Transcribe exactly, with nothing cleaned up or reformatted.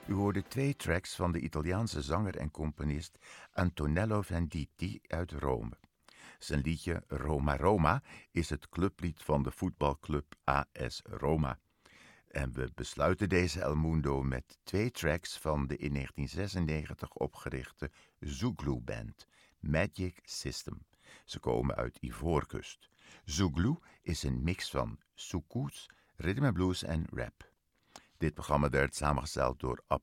U hoorde twee tracks van de Italiaanse zanger en componist Antonello Venditti uit Rome. Zijn liedje Roma Roma is het clublied van de voetbalclub A S Roma. En we besluiten deze El Mundo met twee tracks van de in negentien zesennegentig opgerichte Zouglou Band, Magic System. Ze komen uit Ivoorkust. Zouglou is een mix van soukous, rhythm and blues en rap. Dit programma werd samengesteld door Ab